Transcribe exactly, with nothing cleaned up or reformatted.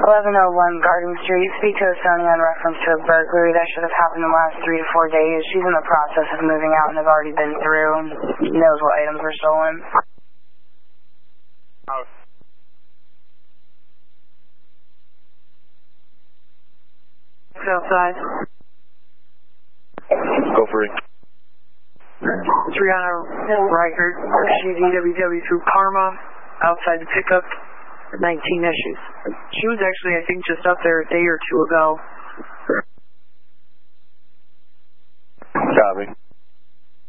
eleven oh one Garden Street. Speak to a Sonia in reference to a burglary that should have happened in the last three to four days. She's in the process of moving out and have already been through and knows what items were stolen. Oh. Outside. Go for it. Triana Reichert, she's E W W through Karma, outside the pickup, nineteen issues. She was actually, I think, just up there a day or two ago. Copy.